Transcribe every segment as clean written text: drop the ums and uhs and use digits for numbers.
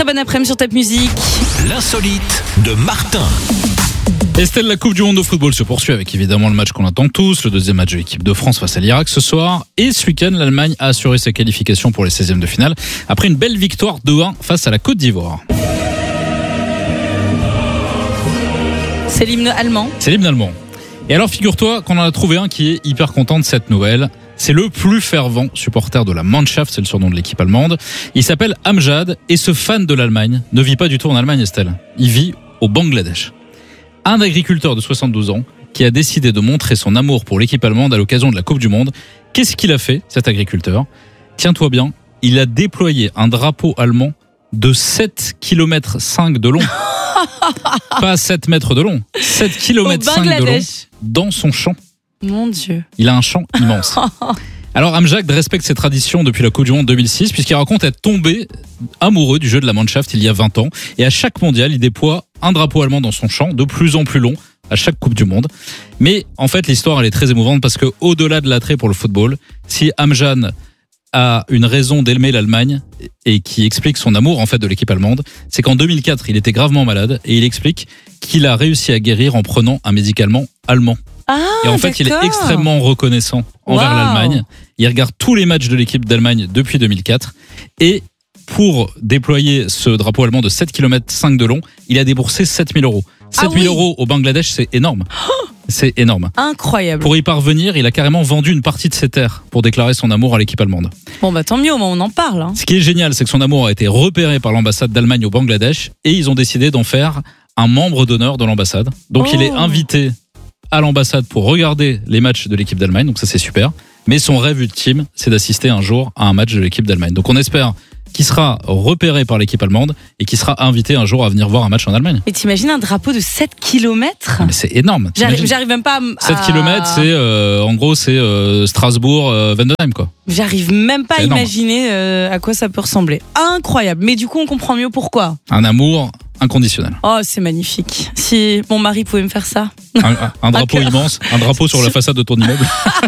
Très bon après-midi sur Top Music. L'insolite de Martin. Estelle, la Coupe du Monde de football se poursuit avec évidemment le match qu'on attend tous, le deuxième match de l'équipe de France face à l'Irak ce soir. Et ce week-end, l'Allemagne a assuré sa qualification pour les 16e de finale après une belle victoire 2-1 face à la Côte d'Ivoire. C'est l'hymne allemand. C'est l'hymne allemand. Et alors figure-toi qu'on en a trouvé un qui est hyper content de cette nouvelle. C'est le plus fervent supporter de la Mannschaft, c'est le surnom de l'équipe allemande. Il s'appelle Amjad et ce fan de l'Allemagne ne vit pas du tout en Allemagne, Estelle. Il vit au Bangladesh. Un agriculteur de 72 ans qui a décidé de montrer son amour pour l'équipe allemande à l'occasion de la Coupe du Monde. Qu'est-ce qu'il a fait, cet agriculteur ? Tiens-toi bien, il a déployé un drapeau allemand de 7,5 km de long. Pas 7 mètres de long, 7,5 km de long dans son champ. Mon Dieu. Il a un champ immense. Alors Amjad respecte ses traditions depuis la Coupe du Monde 2006 puisqu'il raconte être tombé amoureux du jeu de la Mannschaft il y a 20 ans. Et à chaque mondial, il déploie un drapeau allemand dans son champ, de plus en plus long, à chaque Coupe du Monde. Mais en fait, l'histoire, elle est très émouvante parce que au-delà de l'attrait pour le football, si Amjad a une raison d'aimer l'Allemagne et qui explique son amour en fait de l'équipe allemande, c'est qu'en 2004, il était gravement malade et il explique qu'il a réussi à guérir en prenant un médicament allemand. Et en fait, il est extrêmement reconnaissant envers l'Allemagne. Il regarde tous les matchs de l'équipe d'Allemagne depuis 2004. Et pour déployer ce drapeau allemand de 7,5 km de long, il a déboursé 7 000 euros. 7 000 euros au Bangladesh, c'est énorme. C'est énorme. Incroyable. Pour y parvenir, il a carrément vendu une partie de ses terres pour déclarer son amour à l'équipe allemande. Bon bah tant mieux, on en parle. Hein. Ce qui est génial, c'est que son amour a été repéré par l'ambassade d'Allemagne au Bangladesh et ils ont décidé d'en faire un membre d'honneur de l'ambassade. Donc il est invité à l'ambassade pour regarder les matchs de l'équipe d'Allemagne, donc ça c'est super. Mais son rêve ultime, c'est d'assister un jour à un match de l'équipe d'Allemagne. Donc on espère qu'il sera repéré par l'équipe allemande et qu'il sera invité un jour à venir voir un match en Allemagne. Et t'imagines un drapeau de 7 km ? Mais c'est énorme. J'arrive même pas à... 7 km, c'est en gros c'est Strasbourg, Vendenheim quoi. J'arrive même pas à énorme. Imaginer à quoi ça peut ressembler. Incroyable. Mais du coup, on comprend mieux pourquoi. Un amour inconditionnel. Oh, c'est magnifique. Si mon mari pouvait me faire ça. Un drapeau immense, un drapeau sur la façade de ton immeuble.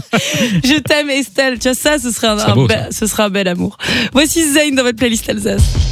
Je t'aime Estelle, tu vois ça, ce serait un bel amour. Voici Zayn dans votre playlist Alsace.